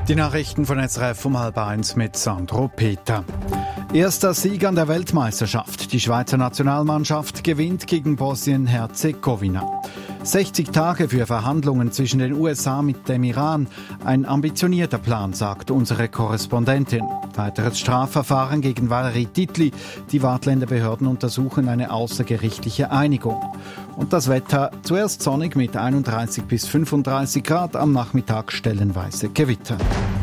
Die Nachrichten von SRF um 12:30 mit Sandro Peter. Erster Sieg an der Weltmeisterschaft. Die Schweizer Nationalmannschaft gewinnt gegen Bosnien-Herzegowina. 60 Tage für Verhandlungen zwischen den USA mit dem Iran. Ein ambitionierter Plan, sagt unsere Korrespondentin. Weiteres Strafverfahren gegen Valerie Dietli. Die Waadtländer Behörden untersuchen eine außergerichtliche Einigung. Und das Wetter zuerst sonnig mit 31 bis 35 Grad, am Nachmittag stellenweise Gewitter.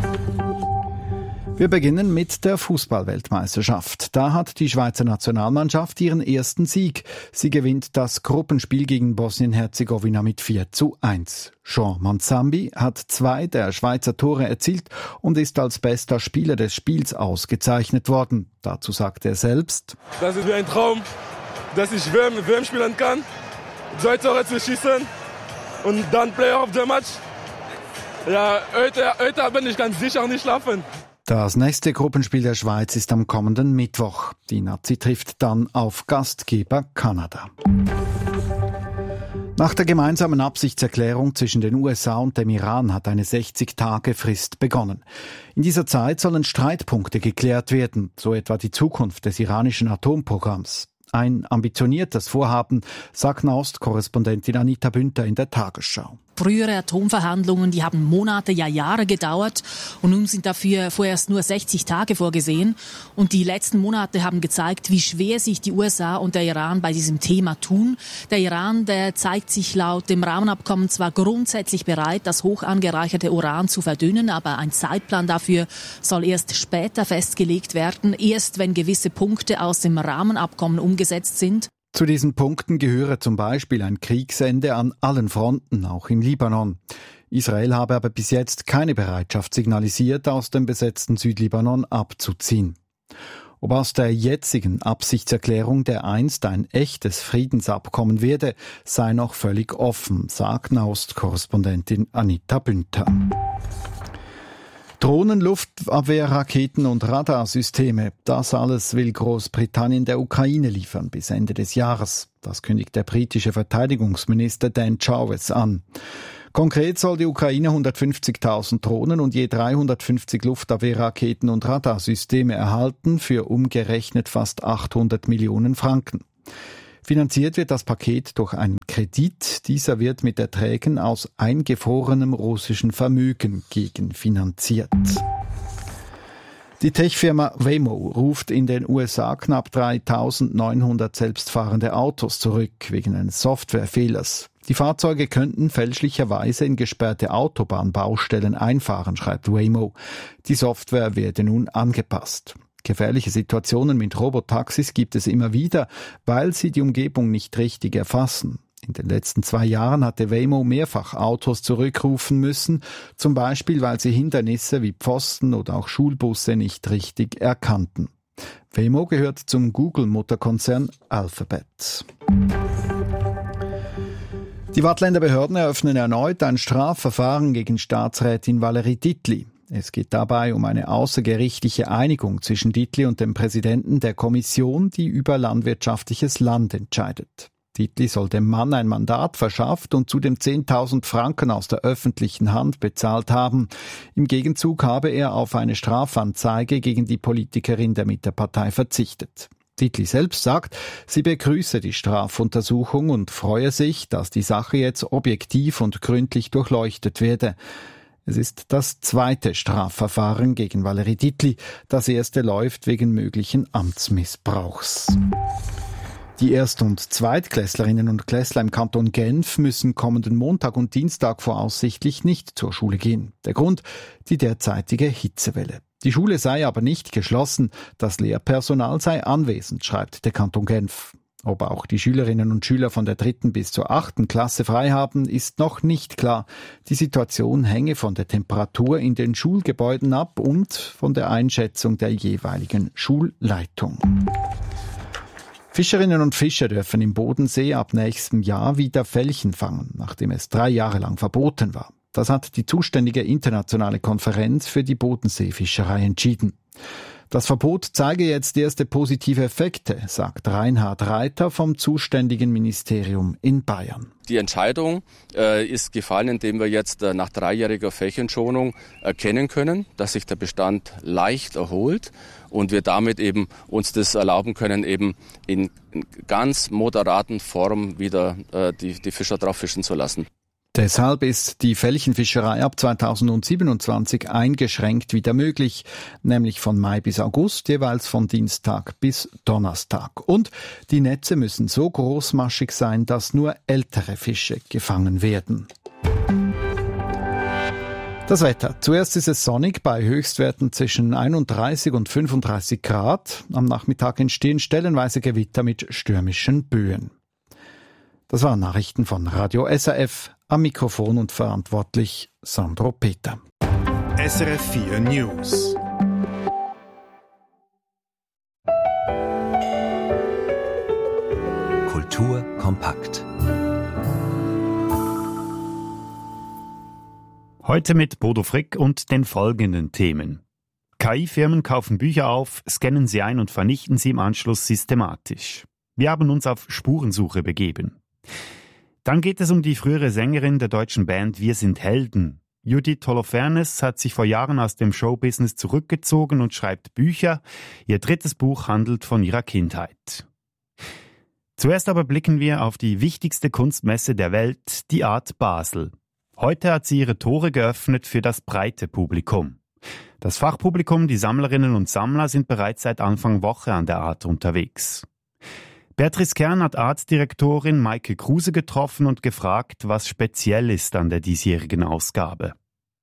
Wir beginnen mit der Fußball-Weltmeisterschaft. Da hat die Schweizer Nationalmannschaft ihren ersten Sieg. Sie gewinnt das Gruppenspiel gegen Bosnien-Herzegowina mit 4:1. Jean Manzambi hat 2 der Schweizer Tore erzielt und ist als bester Spieler des Spiels ausgezeichnet worden. Dazu sagt er selbst: Das ist wie ein Traum, dass ich WM spielen kann, 2 Tore zu schießen und dann Player of the Match. Ja, heute bin ich ganz sicher nicht schlafen. Das nächste Gruppenspiel der Schweiz ist am kommenden Mittwoch. Die Nazi trifft dann auf Gastgeber Kanada. Nach der gemeinsamen Absichtserklärung zwischen den USA und dem Iran hat eine 60-Tage-Frist begonnen. In dieser Zeit sollen Streitpunkte geklärt werden, so etwa die Zukunft des iranischen Atomprogramms. Ein ambitioniertes Vorhaben, sagt Nahost-Korrespondentin Anita Bünter in der Tagesschau. Frühere Atomverhandlungen, die haben Monate, ja Jahre gedauert und nun sind dafür vorerst nur 60 Tage vorgesehen. Und die letzten Monate haben gezeigt, wie schwer sich die USA und der Iran bei diesem Thema tun. Der Iran, der zeigt sich laut dem Rahmenabkommen zwar grundsätzlich bereit, das hoch angereicherte Uran zu verdünnen, aber ein Zeitplan dafür soll erst später festgelegt werden, erst wenn gewisse Punkte aus dem Rahmenabkommen umgesetzt sind. Zu diesen Punkten gehöre zum Beispiel ein Kriegsende an allen Fronten, auch im Libanon. Israel habe aber bis jetzt keine Bereitschaft signalisiert, aus dem besetzten Südlibanon abzuziehen. Ob aus der jetzigen Absichtserklärung dereinst ein echtes Friedensabkommen werde, sei noch völlig offen, sagt Nahost-Korrespondentin Anita Bünter. Drohnen, Luftabwehrraketen und Radarsysteme, das alles will Großbritannien der Ukraine liefern bis Ende des Jahres. Das kündigt der britische Verteidigungsminister Dan Chalmers an. Konkret soll die Ukraine 150.000 Drohnen und je 350 Luftabwehrraketen und Radarsysteme erhalten, für umgerechnet fast 800 Millionen Franken. Finanziert wird das Paket durch einen Kredit. Dieser wird mit Erträgen aus eingefrorenem russischen Vermögen gegenfinanziert. Die Tech-Firma Waymo ruft in den USA knapp 3.900 selbstfahrende Autos zurück wegen eines Softwarefehlers. Die Fahrzeuge könnten fälschlicherweise in gesperrte Autobahnbaustellen einfahren, schreibt Waymo. Die Software werde nun angepasst. Gefährliche Situationen mit Robotaxis gibt es immer wieder, weil sie die Umgebung nicht richtig erfassen. In den letzten 2 Jahren hatte Waymo mehrfach Autos zurückrufen müssen, zum Beispiel weil sie Hindernisse wie Pfosten oder auch Schulbusse nicht richtig erkannten. Waymo gehört zum Google-Mutterkonzern Alphabet. Die Waadtländer Behörden eröffnen erneut ein Strafverfahren gegen Staatsrätin Valerie Dietli. Es geht dabei um eine außergerichtliche Einigung zwischen Dietli und dem Präsidenten der Kommission, die über landwirtschaftliches Land entscheidet. Dietli soll dem Mann ein Mandat verschafft und zudem 10.000 Franken aus der öffentlichen Hand bezahlt haben. Im Gegenzug habe er auf eine Strafanzeige gegen die Politikerin der Mittepartei verzichtet. Dietli selbst sagt, sie begrüße die Strafuntersuchung und freue sich, dass die Sache jetzt objektiv und gründlich durchleuchtet werde. Es ist das zweite Strafverfahren gegen Valerie Dietli. Das erste läuft wegen möglichen Amtsmissbrauchs. Die Erst- und Zweitklässlerinnen und Klässler im Kanton Genf müssen kommenden Montag und Dienstag voraussichtlich nicht zur Schule gehen. Der Grund? Die derzeitige Hitzewelle. Die Schule sei aber nicht geschlossen, das Lehrpersonal sei anwesend, schreibt der Kanton Genf. Ob auch die Schülerinnen und Schüler von der 3. bis zur 8. Klasse frei haben, ist noch nicht klar. Die Situation hänge von der Temperatur in den Schulgebäuden ab und von der Einschätzung der jeweiligen Schulleitung. Fischerinnen und Fischer dürfen im Bodensee ab nächstem Jahr wieder Felchen fangen, nachdem es 3 Jahre lang verboten war. Das hat die zuständige internationale Konferenz für die Bodenseefischerei entschieden. Das Verbot zeige jetzt erste positive Effekte, sagt Reinhard Reiter vom zuständigen Ministerium in Bayern. Die Entscheidung ist gefallen, indem wir jetzt nach 3-jähriger Flächenschonung erkennen können, dass sich der Bestand leicht erholt und wir damit eben uns das erlauben können, eben in ganz moderaten Form wieder die Fischer drauf fischen zu lassen. Deshalb ist die Felchenfischerei ab 2027 eingeschränkt wieder möglich, nämlich von Mai bis August, jeweils von Dienstag bis Donnerstag. Und die Netze müssen so großmaschig sein, dass nur ältere Fische gefangen werden. Das Wetter. Zuerst ist es sonnig bei Höchstwerten zwischen 31 und 35 Grad. Am Nachmittag entstehen stellenweise Gewitter mit stürmischen Böen. Das waren Nachrichten von Radio SRF. Am Mikrofon und verantwortlich Sandro Peter. SRF 4 News. Kultur kompakt. Heute mit Bodo Frick und den folgenden Themen. KI-Firmen kaufen Bücher auf, scannen sie ein und vernichten sie im Anschluss systematisch. Wir haben uns auf Spurensuche begeben. Dann geht es um die frühere Sängerin der deutschen Band Wir sind Helden. Judith Holofernes hat sich vor Jahren aus dem Showbusiness zurückgezogen und schreibt Bücher. Ihr drittes Buch handelt von ihrer Kindheit. Zuerst aber blicken wir auf die wichtigste Kunstmesse der Welt, die Art Basel. Heute hat sie ihre Tore geöffnet für das breite Publikum. Das Fachpublikum, die Sammlerinnen und Sammler, sind bereits seit Anfang Woche an der Art unterwegs. Beatrice Kern hat Artdirektorin Maike Kruse getroffen und gefragt, was speziell ist an der diesjährigen Ausgabe.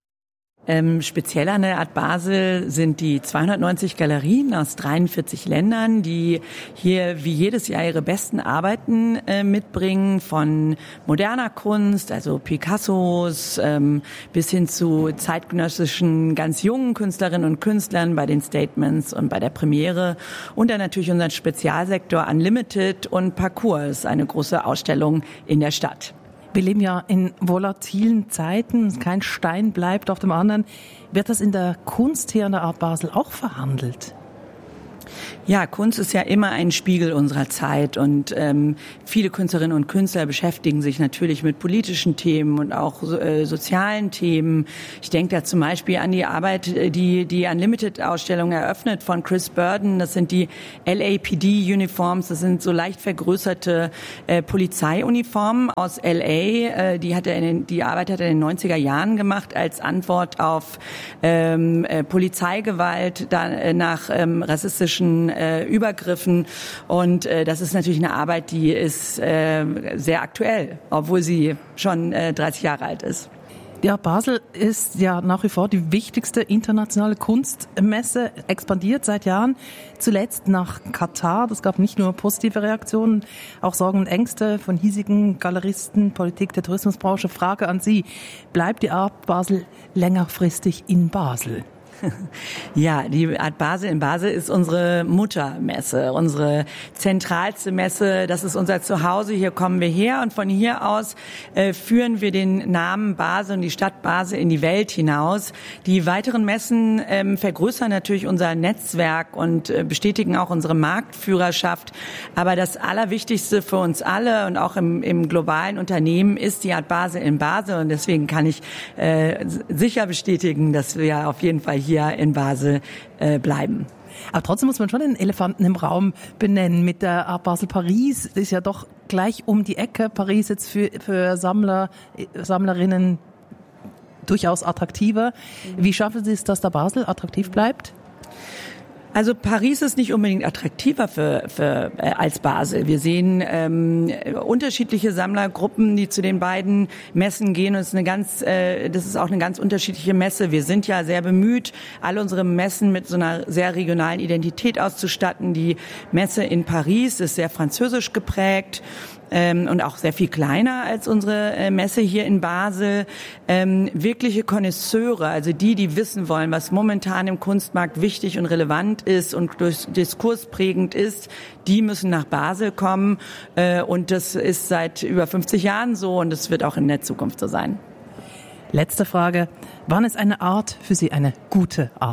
Speziell an der Art Basel sind die 290 Galerien aus 43 Ländern, die hier wie jedes Jahr ihre besten Arbeiten mitbringen, von moderner Kunst, also Picassos, bis hin zu zeitgenössischen, ganz jungen Künstlerinnen und Künstlern bei den Statements und bei der Premiere. Und dann natürlich unseren Spezialsektor Unlimited und Parcours, eine große Ausstellung in der Stadt. Wir leben ja in volatilen Zeiten, kein Stein bleibt auf dem anderen. Wird das in der Kunst hier an der Art Basel auch verhandelt? Ja, Kunst ist ja immer ein Spiegel unserer Zeit und viele Künstlerinnen und Künstler beschäftigen sich natürlich mit politischen Themen und auch sozialen Themen. Ich denke da zum Beispiel an die Arbeit, die Unlimited-Ausstellung eröffnet von Chris Burden. Das sind die LAPD-Uniforms, das sind so leicht vergrößerte Polizeiuniformen aus LA. Die Arbeit hat er in den 90er Jahren gemacht als Antwort auf Polizeigewalt nach rassistischen Übergriffen. Und das ist natürlich eine Arbeit, die ist sehr aktuell, obwohl sie schon 30 Jahre alt ist. Die Art Basel ist ja nach wie vor die wichtigste internationale Kunstmesse, expandiert seit Jahren. Zuletzt nach Katar. Das gab nicht nur positive Reaktionen, auch Sorgen und Ängste von hiesigen Galeristen, Politik der Tourismusbranche. Frage an Sie, bleibt die Art Basel längerfristig in Basel? Ja, die Art Basel in Basel ist unsere Muttermesse, unsere zentralste Messe. Das ist unser Zuhause. Hier kommen wir her und von hier aus führen wir den Namen Basel und die Stadt Basel in die Welt hinaus. Die weiteren Messen vergrößern natürlich unser Netzwerk und bestätigen auch unsere Marktführerschaft. Aber das Allerwichtigste für uns alle und auch im globalen Unternehmen ist die Art Basel in Basel. Und deswegen kann ich sicher bestätigen, dass wir auf jeden Fall hier in Basel bleiben. Aber trotzdem muss man schon den Elefanten im Raum benennen. Mit der Art Basel Paris ist ja doch gleich um die Ecke. Paris jetzt für Sammler, Sammlerinnen durchaus attraktiver. Wie schaffen Sie es, dass da Basel attraktiv bleibt? Also Paris ist nicht unbedingt attraktiver als Basel. Wir sehen unterschiedliche Sammlergruppen, die zu den beiden Messen gehen. Und das ist auch eine ganz unterschiedliche Messe. Wir sind ja sehr bemüht, alle unsere Messen mit so einer sehr regionalen Identität auszustatten. Die Messe in Paris ist sehr französisch geprägt. Und auch sehr viel kleiner als unsere Messe hier in Basel. Wirkliche Connoisseure, also die wissen wollen, was momentan im Kunstmarkt wichtig und relevant ist und diskursprägend ist, die müssen nach Basel kommen. Und das ist seit über 50 Jahren so und es wird auch in der Zukunft so sein. Letzte Frage. Wann ist eine Art für Sie eine gute Art?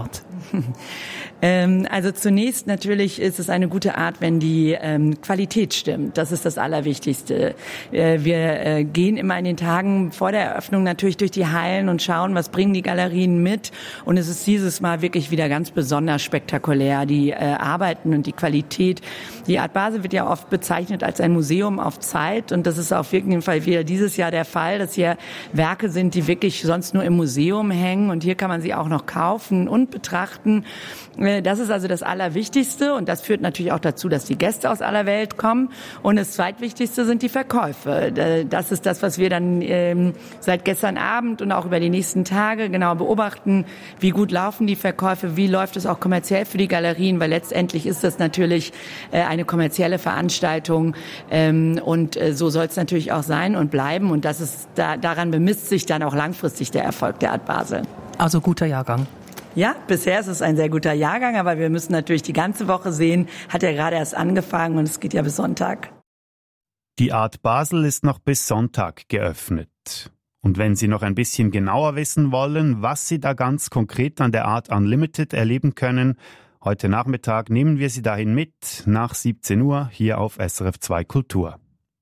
Also zunächst natürlich ist es eine gute Art, wenn die Qualität stimmt. Das ist das Allerwichtigste. Wir gehen immer in den Tagen vor der Eröffnung natürlich durch die Hallen und schauen, was bringen die Galerien mit. Und es ist dieses Mal wirklich wieder ganz besonders spektakulär. Die Arbeiten und die Qualität. Die Art Basel wird ja oft bezeichnet als ein Museum auf Zeit. Und das ist auf jeden Fall wieder dieses Jahr der Fall, dass hier Werke sind, die wirklich sonst nur im Museum hängen. Und hier kann man sie auch noch kaufen und betrachten. Das ist also das Allerwichtigste und das führt natürlich auch dazu, dass die Gäste aus aller Welt kommen. Und das Zweitwichtigste sind die Verkäufe. Das ist das, was wir dann seit gestern Abend und auch über die nächsten Tage genau beobachten. Wie gut laufen die Verkäufe? Wie läuft es auch kommerziell für die Galerien? Weil letztendlich ist das natürlich eine kommerzielle Veranstaltung und so soll es natürlich auch sein und bleiben. Und das ist daran bemisst sich dann auch langfristig der Erfolg der Art Basel. Also guter Jahrgang. Ja, bisher ist es ein sehr guter Jahrgang, aber wir müssen natürlich die ganze Woche sehen. Hat ja gerade erst angefangen und es geht ja bis Sonntag. Die Art Basel ist noch bis Sonntag geöffnet. Und wenn Sie noch ein bisschen genauer wissen wollen, was Sie da ganz konkret an der Art Unlimited erleben können, heute Nachmittag nehmen wir Sie dahin mit, nach 17 Uhr hier auf SRF 2 Kultur.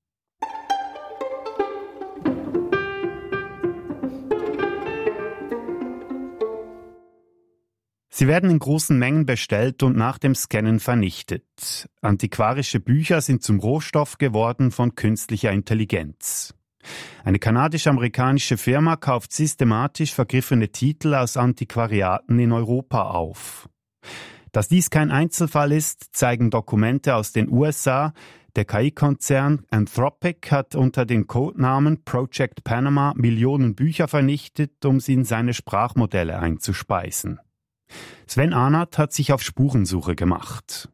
Sie werden in großen Mengen bestellt und nach dem Scannen vernichtet. Antiquarische Bücher sind zum Rohstoff geworden von künstlicher Intelligenz. Eine kanadisch-amerikanische Firma kauft systematisch vergriffene Titel aus Antiquariaten in Europa auf. Dass dies kein Einzelfall ist, zeigen Dokumente aus den USA. Der KI-Konzern Anthropic hat unter dem Codenamen Project Panama Millionen Bücher vernichtet, um sie in seine Sprachmodelle einzuspeisen. Sven Arnert hat sich auf Spurensuche gemacht.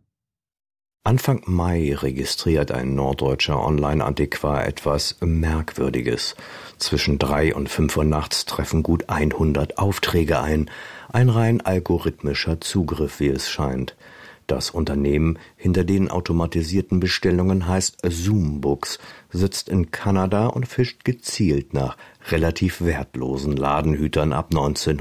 Anfang Mai registriert ein norddeutscher Online-Antiquar etwas Merkwürdiges. Zwischen 3 und 5 Uhr nachts treffen gut 100 Aufträge ein. Ein rein algorithmischer Zugriff, wie es scheint. Das Unternehmen hinter den automatisierten Bestellungen heißt Zoombooks, sitzt in Kanada und fischt gezielt nach relativ wertlosen Ladenhütern ab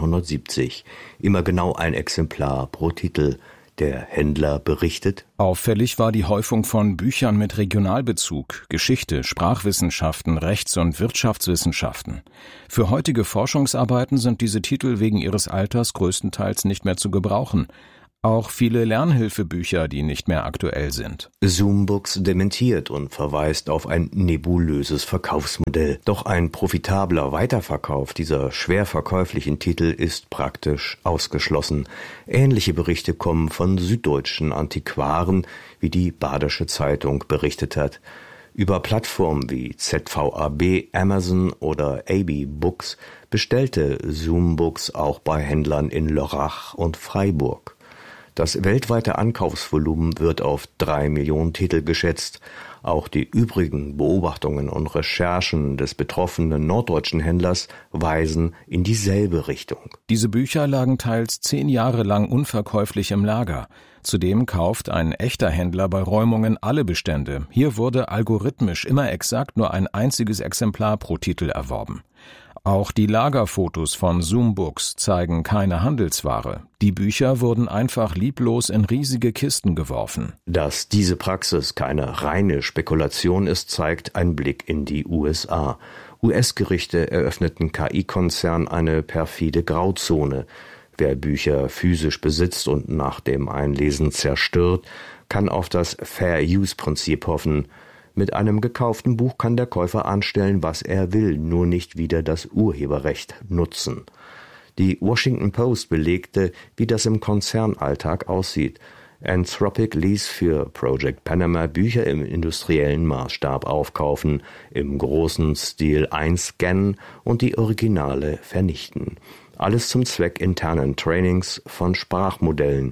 1970. Immer genau ein Exemplar pro Titel. Der Händler berichtet: Auffällig war die Häufung von Büchern mit Regionalbezug, Geschichte, Sprachwissenschaften, Rechts- und Wirtschaftswissenschaften. Für heutige Forschungsarbeiten sind diese Titel wegen ihres Alters größtenteils nicht mehr zu gebrauchen. Auch viele Lernhilfebücher, die nicht mehr aktuell sind. Zoombooks dementiert und verweist auf ein nebulöses Verkaufsmodell. Doch ein profitabler Weiterverkauf dieser schwer verkäuflichen Titel ist praktisch ausgeschlossen. Ähnliche Berichte kommen von süddeutschen Antiquaren, wie die Badische Zeitung berichtet hat. Über Plattformen wie ZVAB, Amazon oder AB Books bestellte Zoombooks auch bei Händlern in Lörrach und Freiburg. Das weltweite Ankaufsvolumen wird auf 3 Millionen Titel geschätzt. Auch die übrigen Beobachtungen und Recherchen des betroffenen norddeutschen Händlers weisen in dieselbe Richtung. Diese Bücher lagen teils 10 Jahre lang unverkäuflich im Lager. Zudem kauft ein echter Händler bei Räumungen alle Bestände. Hier wurde algorithmisch immer exakt nur ein einziges Exemplar pro Titel erworben. Auch die Lagerfotos von Zoombooks zeigen keine Handelsware. Die Bücher wurden einfach lieblos in riesige Kisten geworfen. Dass diese Praxis keine reine Spekulation ist, zeigt ein Blick in die USA. US-Gerichte eröffneten KI-Konzern eine perfide Grauzone. Wer Bücher physisch besitzt und nach dem Einlesen zerstört, kann auf das Fair-Use-Prinzip hoffen. Mit einem gekauften Buch kann der Käufer anstellen, was er will, nur nicht wieder das Urheberrecht nutzen. Die Washington Post belegte, wie das im Konzernalltag aussieht. Anthropic ließ für Project Panama Bücher im industriellen Maßstab aufkaufen, im großen Stil einscannen und die Originale vernichten. Alles zum Zweck internen Trainings von Sprachmodellen.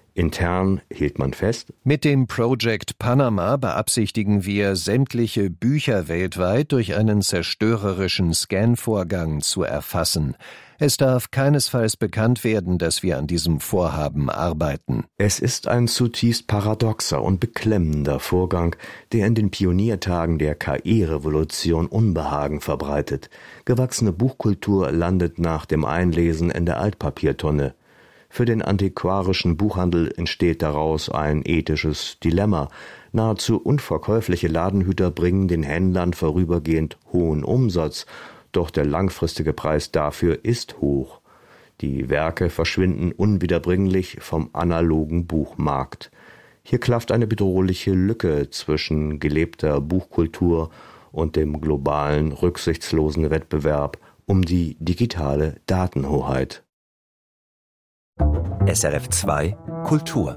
Intern hielt man fest: Mit dem Project Panama beabsichtigen wir, sämtliche Bücher weltweit durch einen zerstörerischen Scan-Vorgang zu erfassen. Es darf keinesfalls bekannt werden, dass wir an diesem Vorhaben arbeiten. Es ist ein zutiefst paradoxer und beklemmender Vorgang, der in den Pioniertagen der KI-Revolution Unbehagen verbreitet. Gewachsene Buchkultur landet nach dem Einlesen in der Altpapiertonne. Für den antiquarischen Buchhandel entsteht daraus ein ethisches Dilemma. Nahezu unverkäufliche Ladenhüter bringen den Händlern vorübergehend hohen Umsatz, doch der langfristige Preis dafür ist hoch. Die Werke verschwinden unwiederbringlich vom analogen Buchmarkt. Hier klafft eine bedrohliche Lücke zwischen gelebter Buchkultur und dem globalen, rücksichtslosen Wettbewerb um die digitale Datenhoheit. SRF 2 Kultur.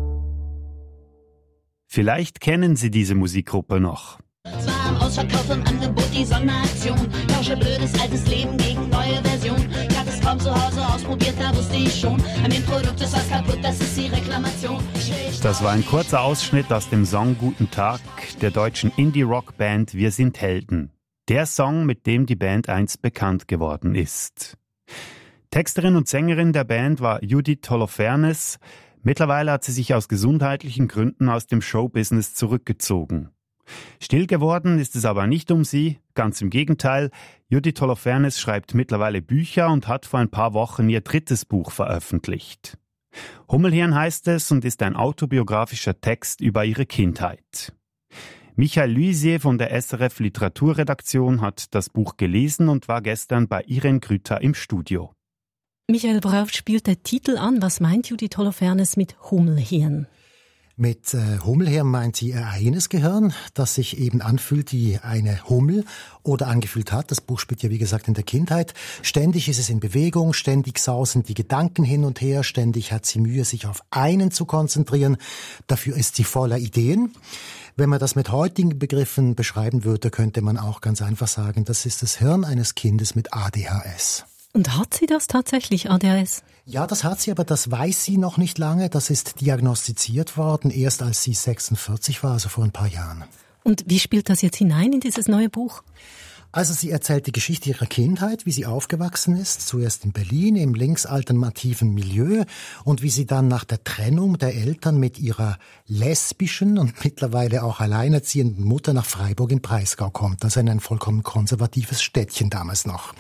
Vielleicht kennen Sie diese Musikgruppe noch. Es war am Ausverkauf im Angebot die Sonderaktion. Tausche blödes altes Leben gegen neue Version. Ich hatte es kaum zu Hause ausprobiert, da wusste ich schon. An dem Produkt ist was kaputt, das ist die Reklamation. Das war ein kurzer Ausschnitt aus dem Song Guten Tag der deutschen Indie-Rock-Band Wir sind Helden. Der Song, mit dem die Band einst bekannt geworden ist. Texterin und Sängerin der Band war Judith Holofernes. Mittlerweile hat sie sich aus gesundheitlichen Gründen aus dem Showbusiness zurückgezogen. Still geworden ist es aber nicht um sie, ganz im Gegenteil. Judith Holofernes schreibt mittlerweile Bücher und hat vor ein paar Wochen ihr 3. Buch veröffentlicht. Hummelhirn heißt es und ist ein autobiografischer Text über ihre Kindheit. Michael Luisier von der SRF Literaturredaktion hat das Buch gelesen und war gestern bei Irene Grüter im Studio. Michael, worauf spielt der Titel an? Was meint Judith Holofernes mit Hummelhirn? Mit Hummelhirn meint sie eines Gehirn, das sich eben anfühlt wie eine Hummel oder angefühlt hat. Das Buch spielt ja wie gesagt in der Kindheit. Ständig ist es in Bewegung, ständig sausen die Gedanken hin und her, ständig hat sie Mühe, sich auf einen zu konzentrieren. Dafür ist sie voller Ideen. Wenn man das mit heutigen Begriffen beschreiben würde, könnte man auch ganz einfach sagen, das ist das Hirn eines Kindes mit ADHS. Und hat sie das tatsächlich, ADHS? Ja, das hat sie, aber das weiß sie noch nicht lange. Das ist diagnostiziert worden, erst als sie 46 war, also vor ein paar Jahren. Und wie spielt das jetzt hinein in dieses neue Buch? Also sie erzählt die Geschichte ihrer Kindheit, wie sie aufgewachsen ist, zuerst in Berlin im linksalternativen Milieu und wie sie dann nach der Trennung der Eltern mit ihrer lesbischen und mittlerweile auch alleinerziehenden Mutter nach Freiburg im Breisgau kommt, also in ein vollkommen konservatives Städtchen damals noch.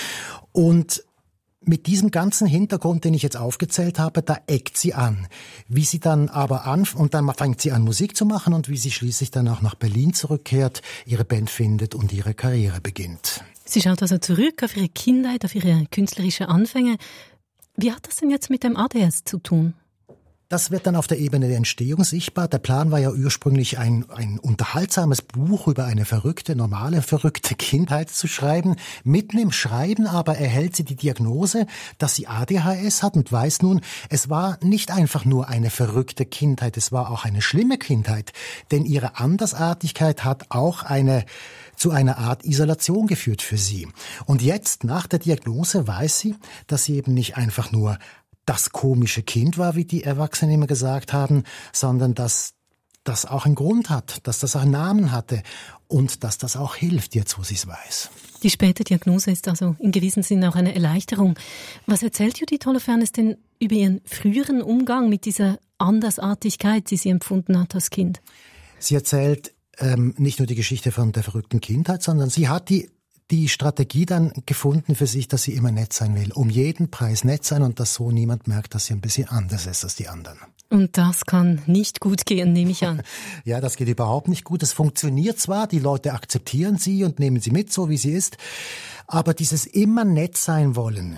Und mit diesem ganzen Hintergrund, den ich jetzt aufgezählt habe, da eckt sie an. Wie sie dann aber und dann fängt sie an, Musik zu machen und wie sie schließlich dann auch nach Berlin zurückkehrt, ihre Band findet und ihre Karriere beginnt. Sie schaut also zurück auf ihre Kindheit, auf ihre künstlerischen Anfänge. Wie hat das denn jetzt mit dem ADHS zu tun? Das wird dann auf der Ebene der Entstehung sichtbar. Der Plan war ja ursprünglich ein unterhaltsames Buch über eine normale verrückte Kindheit zu schreiben. Mitten im Schreiben aber erhält sie die Diagnose, dass sie ADHS hat und weiß nun, es war nicht einfach nur eine verrückte Kindheit, es war auch eine schlimme Kindheit. Denn ihre Andersartigkeit hat auch zu einer Art Isolation geführt für sie. Und jetzt, nach der Diagnose, weiß sie, dass sie eben nicht einfach nur das komische Kind war, wie die Erwachsenen immer gesagt haben, sondern dass das auch einen Grund hat, dass das auch einen Namen hatte und dass das auch hilft, jetzt wo sie es weiß. Die späte Diagnose ist also in gewissem Sinne auch eine Erleichterung. Was erzählt Judith Holofernes denn über ihren früheren Umgang mit dieser Andersartigkeit, die sie empfunden hat als Kind? Sie erzählt nicht nur die Geschichte von der verrückten Kindheit, sondern sie hat die Strategie dann gefunden für sich, dass sie immer nett sein will. Um jeden Preis nett sein und dass so niemand merkt, dass sie ein bisschen anders ist als die anderen. Und das kann nicht gut gehen, nehme ich an. Ja, das geht überhaupt nicht gut. Es funktioniert zwar, die Leute akzeptieren sie und nehmen sie mit, so wie sie ist, aber dieses immer nett sein wollen,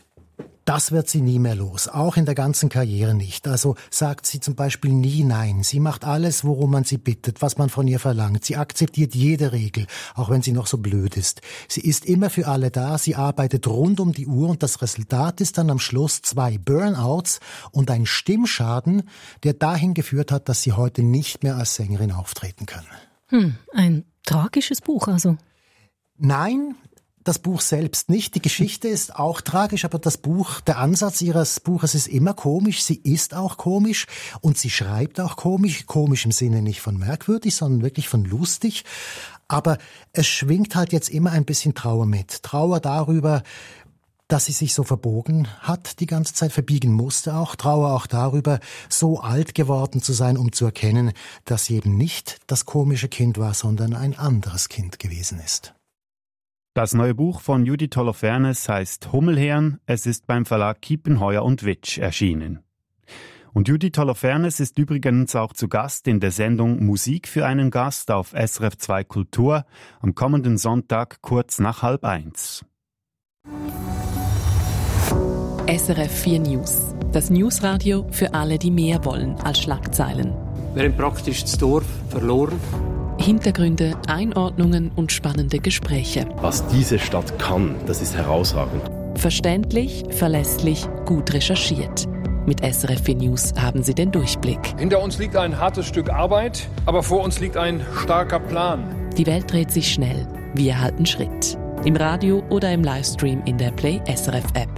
das wird sie nie mehr los, auch in der ganzen Karriere nicht. Also sagt sie zum Beispiel nie Nein. Sie macht alles, worum man sie bittet, was man von ihr verlangt. Sie akzeptiert jede Regel, auch wenn sie noch so blöd ist. Sie ist immer für alle da, sie arbeitet rund um die Uhr und das Resultat ist dann am Schluss 2 Burnouts und ein Stimmschaden, der dahin geführt hat, dass sie heute nicht mehr als Sängerin auftreten kann. Ein tragisches Buch also. Nein, das Buch selbst nicht. Die Geschichte ist auch tragisch, aber der Ansatz ihres Buches ist immer komisch. Sie ist auch komisch und sie schreibt auch komisch. Komisch im Sinne nicht von merkwürdig, sondern wirklich von lustig. Aber es schwingt halt jetzt immer ein bisschen Trauer mit. Trauer darüber, dass sie sich so verbogen hat, die ganze Zeit verbiegen musste auch. Trauer auch darüber, so alt geworden zu sein, um zu erkennen, dass sie eben nicht das komische Kind war, sondern ein anderes Kind gewesen ist. Das neue Buch von Judith Holofernes heißt Hummelhirn. Es ist beim Verlag Kiepenheuer und Witsch erschienen. Und Judith Holofernes ist übrigens auch zu Gast in der Sendung Musik für einen Gast auf SRF 2 Kultur am kommenden Sonntag kurz nach 12:30. SRF 4 News. Das Newsradio für alle, die mehr wollen als Schlagzeilen. Wir haben praktisch das Dorf verloren. Hintergründe, Einordnungen und spannende Gespräche. Was diese Stadt kann, das ist herausragend. Verständlich, verlässlich, gut recherchiert. Mit SRF 4 News haben Sie den Durchblick. Hinter uns liegt ein hartes Stück Arbeit, aber vor uns liegt ein starker Plan. Die Welt dreht sich schnell. Wir halten Schritt. Im Radio oder im Livestream in der Play SRF App.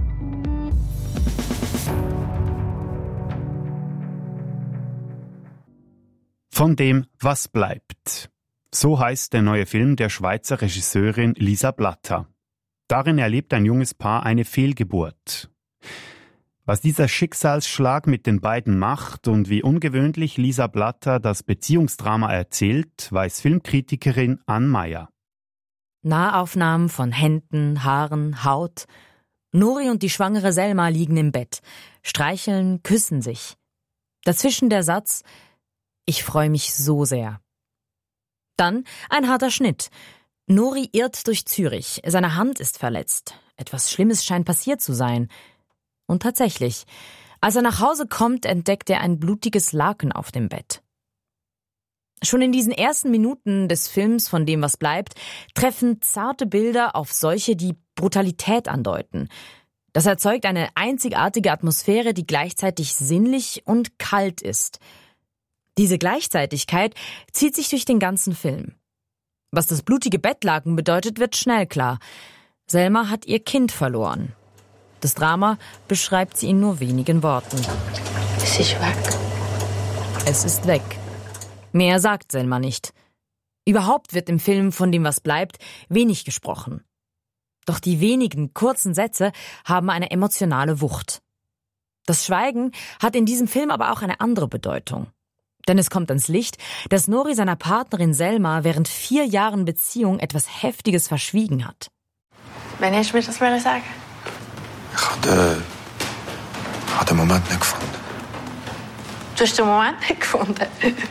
Von dem, was bleibt. So heißt der neue Film der Schweizer Regisseurin Lisa Blatta. Darin erlebt ein junges Paar eine Fehlgeburt. Was dieser Schicksalsschlag mit den beiden macht und wie ungewöhnlich Lisa Blatta das Beziehungsdrama erzählt, weiß Filmkritikerin Ann Meyer. Nahaufnahmen von Händen, Haaren, Haut. Nori und die schwangere Selma liegen im Bett, streicheln, küssen sich. Dazwischen der Satz: Ich freue mich so sehr. Dann ein harter Schnitt. Nori irrt durch Zürich. Seine Hand ist verletzt. Etwas Schlimmes scheint passiert zu sein. Und tatsächlich, als er nach Hause kommt, entdeckt er ein blutiges Laken auf dem Bett. Schon in diesen ersten Minuten des Films Von dem, was bleibt, treffen zarte Bilder auf solche, die Brutalität andeuten. Das erzeugt eine einzigartige Atmosphäre, die gleichzeitig sinnlich und kalt ist. Diese Gleichzeitigkeit zieht sich durch den ganzen Film. Was das blutige Bettlaken bedeutet, wird schnell klar. Selma hat ihr Kind verloren. Das Drama beschreibt sie in nur wenigen Worten. Es ist weg. Es ist weg. Mehr sagt Selma nicht. Überhaupt wird im Film Von dem, was bleibt, wenig gesprochen. Doch die wenigen kurzen Sätze haben eine emotionale Wucht. Das Schweigen hat in diesem Film aber auch eine andere Bedeutung. Denn es kommt ans Licht, dass Nori seiner Partnerin Selma während 4 Jahren Beziehung etwas Heftiges verschwiegen hat. Wann hast du mir das sagen? Ich habe den Moment nicht gefunden. Du hast den Moment nicht gefunden?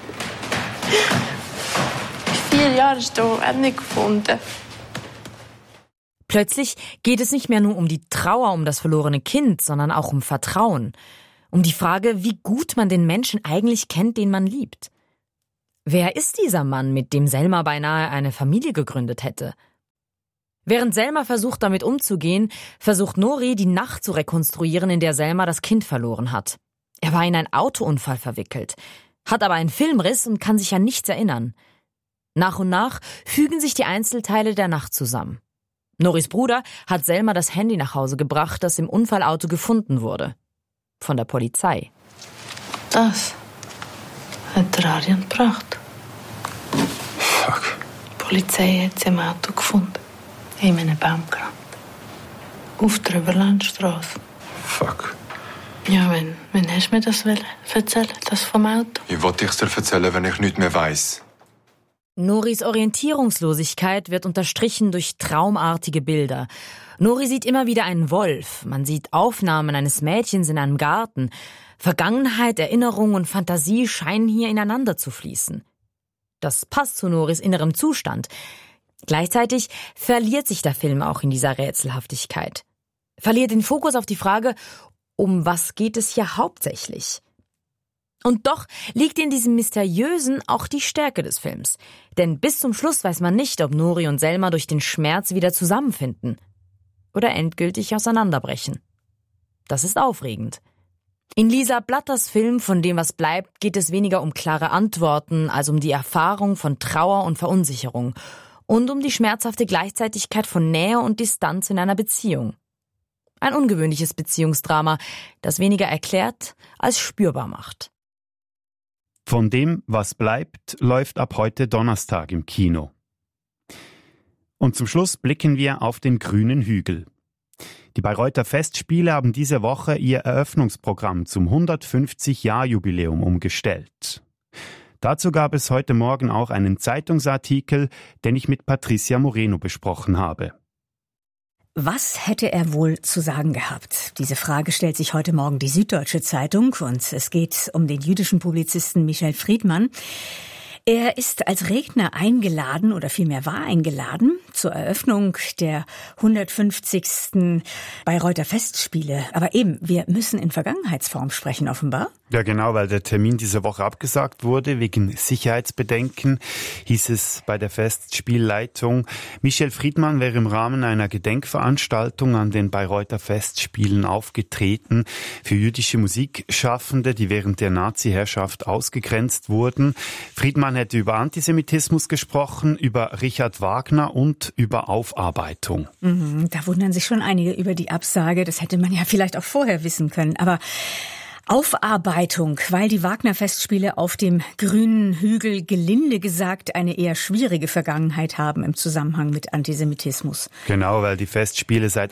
4 Jahre hast du den Moment nicht gefunden. Plötzlich geht es nicht mehr nur um die Trauer um das verlorene Kind, sondern auch um Vertrauen. Um die Frage, wie gut man den Menschen eigentlich kennt, den man liebt. Wer ist dieser Mann, mit dem Selma beinahe eine Familie gegründet hätte? Während Selma versucht, damit umzugehen, versucht Nori, die Nacht zu rekonstruieren, in der Selma das Kind verloren hat. Er war in einen Autounfall verwickelt, hat aber einen Filmriss und kann sich an nichts erinnern. Nach und nach fügen sich die Einzelteile der Nacht zusammen. Noris Bruder hat Selma das Handy nach Hause gebracht, das im Unfallauto gefunden wurde. Von der Polizei. Das hat der Arjan gebracht. Fuck. Die Polizei hat sie im Auto gefunden. In einem Baum gerannt. Auf der Überlandstraße. Fuck. Ja, wenn hast du mir das erzählen, das vom Auto? Wie wollte ich es dir erzählen, wenn ich nichts mehr weiss? Noris Orientierungslosigkeit wird unterstrichen durch traumartige Bilder. Nori sieht immer wieder einen Wolf. Man sieht Aufnahmen eines Mädchens in einem Garten. Vergangenheit, Erinnerung und Fantasie scheinen hier ineinander zu fließen. Das passt zu Noris innerem Zustand. Gleichzeitig verliert sich der Film auch in dieser Rätselhaftigkeit. Verliert den Fokus auf die Frage, um was geht es hier hauptsächlich? Und doch liegt in diesem Mysteriösen auch die Stärke des Films. Denn bis zum Schluss weiß man nicht, ob Nori und Selma durch den Schmerz wieder zusammenfinden oder endgültig auseinanderbrechen. Das ist aufregend. In Lisa Blattas Film Von dem, was bleibt, geht es weniger um klare Antworten als um die Erfahrung von Trauer und Verunsicherung und um die schmerzhafte Gleichzeitigkeit von Nähe und Distanz in einer Beziehung. Ein ungewöhnliches Beziehungsdrama, das weniger erklärt als spürbar macht. Von dem, was bleibt, läuft ab heute Donnerstag im Kino. Und zum Schluss blicken wir auf den grünen Hügel. Die Bayreuther Festspiele haben diese Woche ihr Eröffnungsprogramm zum 150-Jahr-Jubiläum umgestellt. Dazu gab es heute Morgen auch einen Zeitungsartikel, den ich mit Patricia Moreno besprochen habe. Was hätte er wohl zu sagen gehabt? Diese Frage stellt sich heute Morgen die Süddeutsche Zeitung und es geht um den jüdischen Publizisten Michel Friedmann. Er ist als Redner eingeladen oder vielmehr war eingeladen zur Eröffnung der 150. Bayreuther Festspiele. Aber eben, wir müssen in Vergangenheitsform sprechen, offenbar. Ja genau, weil der Termin diese Woche abgesagt wurde, wegen Sicherheitsbedenken, hieß es bei der Festspielleitung. Michel Friedmann wäre im Rahmen einer Gedenkveranstaltung an den Bayreuther Festspielen aufgetreten für jüdische Musikschaffende, die während der Nazi-Herrschaft ausgegrenzt wurden. Friedmann hätte über Antisemitismus gesprochen, über Richard Wagner und über Aufarbeitung. Da wundern sich schon einige über die Absage. Das hätte man ja vielleicht auch vorher wissen können. Aber Aufarbeitung, weil die Wagner-Festspiele auf dem grünen Hügel gelinde gesagt eine eher schwierige Vergangenheit haben im Zusammenhang mit Antisemitismus. Genau, weil die Festspiele seit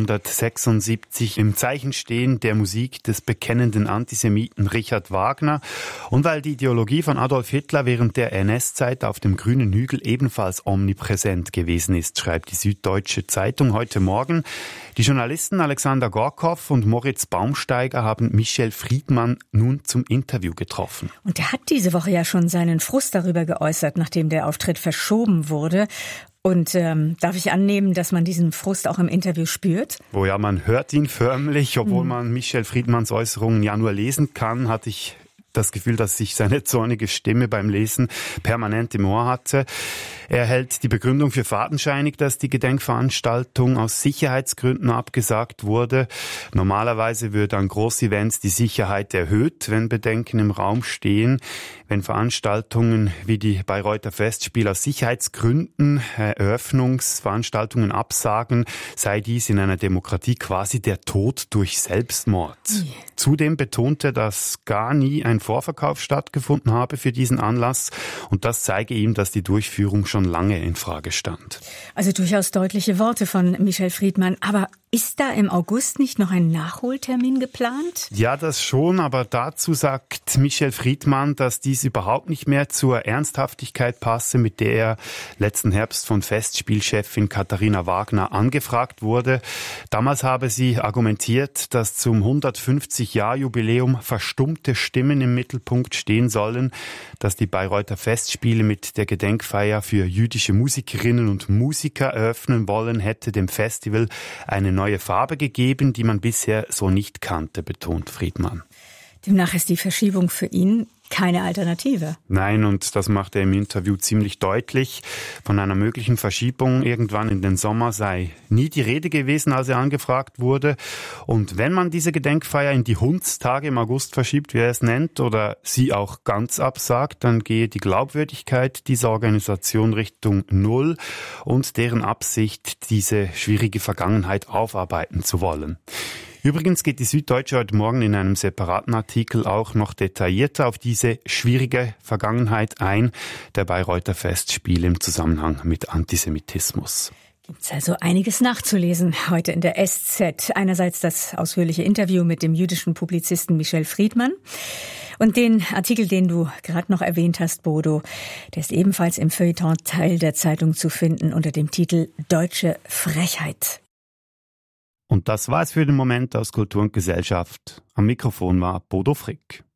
1876 im Zeichen stehen der Musik des bekennenden Antisemiten Richard Wagner und weil die Ideologie von Adolf Hitler während der NS-Zeit auf dem grünen Hügel ebenfalls omnipräsent gewesen ist, schreibt die Süddeutsche Zeitung heute Morgen. Die Journalisten Alexander Gorkow und Moritz Baumsteiger haben Michel Friedmann nun zum Interview getroffen. Und er hat diese Woche ja schon seinen Frust darüber geäußert, nachdem der Auftritt verschoben wurde. Und darf ich annehmen, dass man diesen Frust auch im Interview spürt? Oh ja, man hört ihn förmlich, obwohl man Michel Friedmanns Äußerungen ja nur lesen kann, hatte ich das Gefühl, dass ich seine zornige Stimme beim Lesen permanent im Ohr hatte. Er hält die Begründung für fadenscheinig, dass die Gedenkveranstaltung aus Sicherheitsgründen abgesagt wurde. Normalerweise wird an Großevents die Sicherheit erhöht, wenn Bedenken im Raum stehen. Wenn Veranstaltungen wie die Bayreuther Festspiele aus Sicherheitsgründen Eröffnungsveranstaltungen absagen, sei dies in einer Demokratie quasi der Tod durch Selbstmord. Zudem betonte, dass gar nie ein Vorverkauf stattgefunden habe für diesen Anlass und das zeige ihm, dass die Durchführung schon lange in Frage stand. Also durchaus deutliche Worte von Michel Friedmann. Aber ist da im August nicht noch ein Nachholtermin geplant? Ja, das schon, aber dazu sagt Michel Friedmann, dass dies überhaupt nicht mehr zur Ernsthaftigkeit passe, mit der er letzten Herbst von Festspielchefin Katharina Wagner angefragt wurde. Damals habe sie argumentiert, dass zum 150-Jahr-Jubiläum verstummte Stimmen im Mittelpunkt stehen sollen, dass die Bayreuther Festspiele mit der Gedenkfeier für jüdische Musikerinnen und Musiker eröffnen wollen, hätte dem Festival eine neue Farbe gegeben, die man bisher so nicht kannte, betont Friedmann. Demnach ist die Verschiebung für ihn keine Alternative. Nein, und das macht er im Interview ziemlich deutlich. Von einer möglichen Verschiebung irgendwann in den Sommer sei nie die Rede gewesen, als er angefragt wurde. Und wenn man diese Gedenkfeier in die Hundstage im August verschiebt, wie er es nennt, oder sie auch ganz absagt, dann gehe die Glaubwürdigkeit dieser Organisation Richtung Null und deren Absicht, diese schwierige Vergangenheit aufarbeiten zu wollen. Übrigens geht die Süddeutsche heute Morgen in einem separaten Artikel auch noch detaillierter auf diese schwierige Vergangenheit ein, der Bayreuther Festspiele im Zusammenhang mit Antisemitismus. Gibt's also einiges nachzulesen heute in der SZ. Einerseits das ausführliche Interview mit dem jüdischen Publizisten Michel Friedmann und den Artikel, den du gerade noch erwähnt hast, Bodo, der ist ebenfalls im Feuilleton-Teil der Zeitung zu finden unter dem Titel Deutsche Frechheit. Und das war es für den Moment aus Kultur und Gesellschaft. Am Mikrofon war Bodo Frick.